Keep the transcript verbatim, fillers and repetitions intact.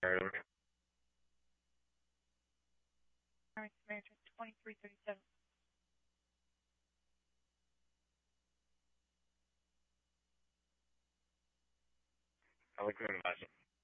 Alright, over. Alright, American twenty-three thirty-seven. I'll look at the advisor.